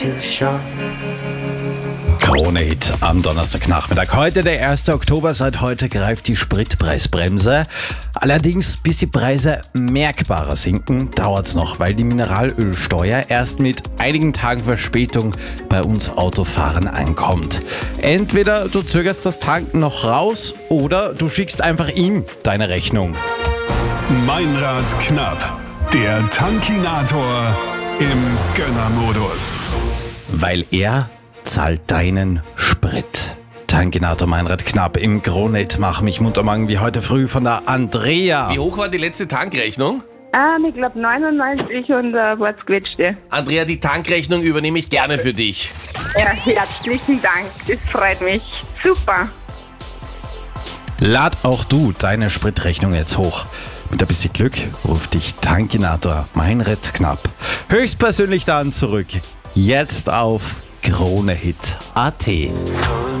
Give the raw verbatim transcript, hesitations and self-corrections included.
Krone-Hit am Donnerstagnachmittag. Heute der erste Oktober. Seit heute greift die Spritpreisbremse. Allerdings, bis die Preise merkbarer sinken, dauert's noch, weil die Mineralölsteuer erst mit einigen Tagen Verspätung bei uns Autofahrern ankommt. Entweder du zögerst das Tanken noch raus oder du schickst einfach ihm deine Rechnung. Meinrad knapp. Der Tankinator im Gönnermodus. Weil er zahlt deinen Sprit. Tankinator Meinrad Knapp im Krone-Hit. Mach mich munter morgen wie heute früh von der Andrea. Wie hoch war die letzte Tankrechnung? Ähm, ich glaube neunundneunzig und ein paar Quetschte. Andrea, die Tankrechnung übernehme ich gerne für dich. Ja, herzlichen Dank. Das freut mich. Super. Lad auch du deine Spritrechnung jetzt hoch. Mit ein bisschen Glück ruft dich Tankinator Meinrad Knapp höchstpersönlich dann zurück. Jetzt auf Krone-Hit Punkt at.